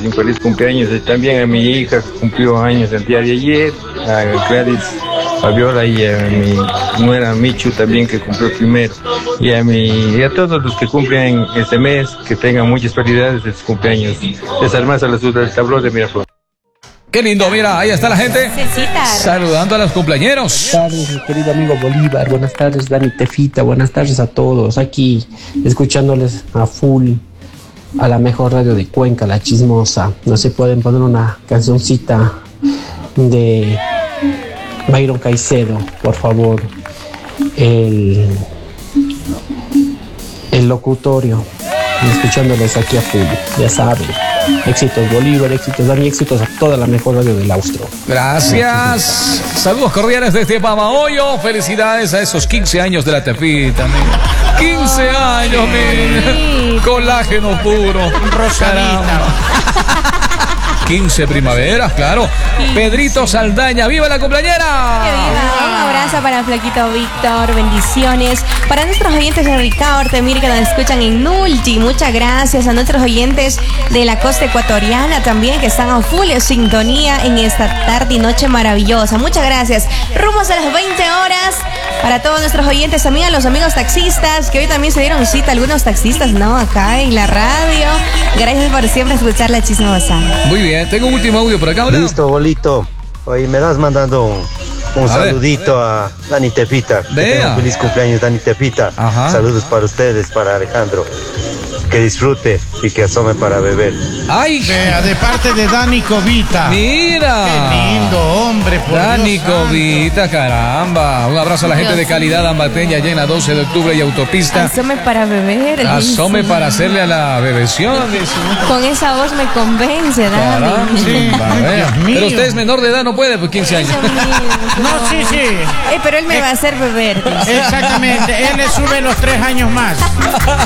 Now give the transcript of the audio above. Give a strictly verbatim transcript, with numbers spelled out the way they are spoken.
un feliz cumpleaños. Y también a mi hija que cumplió años el día de ayer, a Gladys Fabiola y a mi nuera Michu también que cumplió primero. Y a, mi, y a todos los que cumplen este mes, que tengan muchas felicidades de sus cumpleaños. César Maza, la ciudad del tablón de Miraflores. Qué lindo, mira, ahí está la gente saludando a los cumpleañeros. Buenas tardes, mi querido amigo Bolívar. Buenas tardes, Dani Tefita. Buenas tardes a todos. Aquí, escuchándoles a full a la mejor radio de Cuenca, La Chismosa. No se pueden poner una cancioncita de Byron Caicedo, por favor. El, el locutorio. Escuchándoles aquí a full, ya saben. Éxitos Bolívar, éxitos Dani, éxitos a toda la mejor radio del Austro. Gracias. Saludos cordiales desde Pamahoyo. Felicidades a esos quince años de la Tefita. Mira. quince años, mira. Colágeno puro. Rosadita. quince primaveras, claro. Pedrito Saldaña, ¡viva la cumpleañera! ¡Que viva! Un abrazo para Flaquito Víctor, bendiciones. Para nuestros oyentes de Ricaurte, mire que nos escuchan en Nulti, muchas gracias. A nuestros oyentes de la costa ecuatoriana también, que están a full en sintonía en esta tarde y noche maravillosa. Muchas gracias. Rumos a las veinte horas. Para todos nuestros oyentes, también a los amigos taxistas, que hoy también se dieron cita, algunos taxistas, ¿no? Acá en la radio. Gracias por siempre escuchar La Chismosa. Muy bien, tengo un último audio por acá. ¿Hola? Listo, bolito. Oye, me das mandando un, un a saludito ver. a Dani Tefita. Vea. Feliz cumpleaños, Dani Tefita. Ajá. Saludos para ustedes, para Alejandro. Que disfrute y que asome para beber. ¡Ay! Vea, de parte de Dani Covita. ¡Mira! ¡Qué lindo, hombre! Por Dani Dios Covita, santo. Caramba. Un abrazo a la gente Dios de Calidad Ambateña, allá en la doce de octubre y autopista. Asome para beber. Asome sí. para hacerle a la bebeción. Con esa voz me convence, Dani. Caramba, Sí, va, ay, vea. Dios mío. Pero usted es menor de edad, no puede, pues quince años. Dios mío, No, sí, sí. Eh, pero él me va a hacer beber. Exactamente. Él le sube los tres años más.